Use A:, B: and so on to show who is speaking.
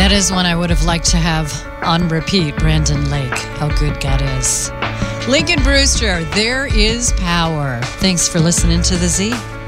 A: That is one I would have liked to have on repeat, Brandon Lake. How good God is. Lincoln Brewster, There Is Power. Thanks for listening to The Z.